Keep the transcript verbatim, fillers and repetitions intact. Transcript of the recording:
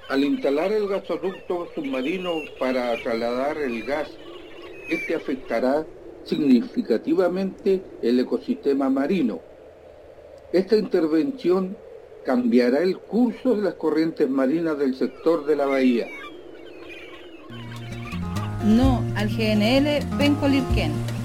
Al instalar el gasoducto submarino para trasladar el gas, este afectará significativamente el ecosistema marino. Esta intervención cambiará el curso de las corrientes marinas del sector de la bahía. No al G N L Penco Lirquén.